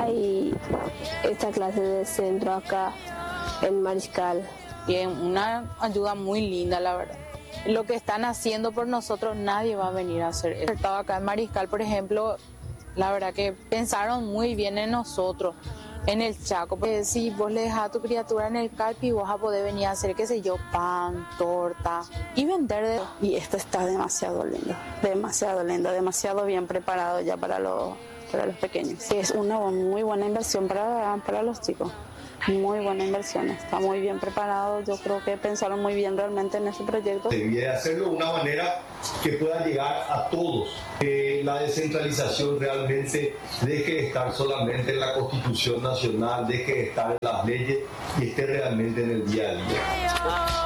hay esta clase de centro acá en Mariscal. Y es una ayuda muy linda, la verdad. Lo que están haciendo por nosotros nadie va a venir a hacer. Estaba acá en Mariscal, por ejemplo, la verdad que pensaron muy bien en nosotros, en el Chaco. Porque si vos le dejas a tu criatura en el CALPI, vos vas a poder venir a hacer, qué sé yo, pan, torta y vender. Y esto está demasiado lindo, demasiado bien preparado ya para los pequeños. Sí, es una muy buena inversión para los chicos. Muy buena inversión, está muy bien preparado. Yo creo que pensaron muy bien realmente en ese proyecto. Debía hacerlo de una manera que pueda llegar a todos. Que la descentralización realmente deje de estar solamente en la Constitución Nacional, deje de estar en las leyes y esté realmente en el día a día.